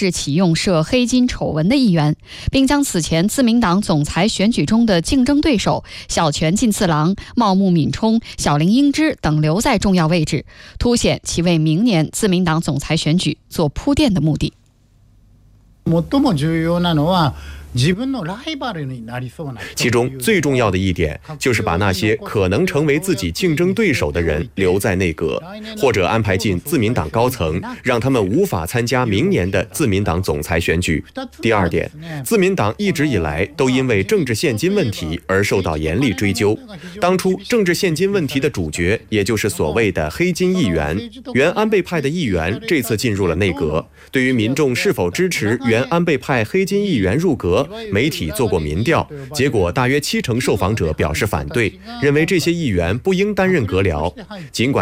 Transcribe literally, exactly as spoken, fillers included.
是启用涉黑金丑闻的议员，并将此前自民党总裁选举中的竞争对手小泉进次郎、茂木敏充、小林英之等留在重要位置，凸显其为明年自民党总裁选举做铺垫的目的。 其中最重要的一点就是把那些可能成为自己竞争对手的人留在内阁，或者安排进自民党高层，让他们无法参加明年的自民党总裁选举。第二点，自民党一直以来都因为政治现金问题而受到严厉追究。当初政治现金问题的主角，也就是所谓的黑金议员，原安倍派的议员，这次进入了内阁。对于民众是否支持原安倍派黑金议员入阁，媒体做过民调，结果大约七成受访者表示反对，认为这些议员不应担任阁僚。尽管